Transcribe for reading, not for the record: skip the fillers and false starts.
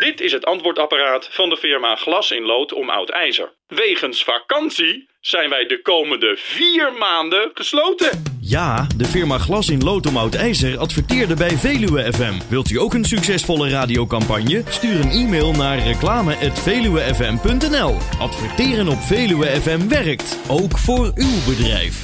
Dit is het antwoordapparaat van de firma Glas in Lood om Oud IJzer. Wegens vakantie zijn wij de komende 4 maanden gesloten. Ja, de firma Glas in Lood om Oud IJzer adverteerde bij Veluwe FM. Wilt u ook een succesvolle radiocampagne? Stuur een e-mail naar reclame@veluwefm.nl. Adverteren op Veluwe FM werkt, ook voor uw bedrijf.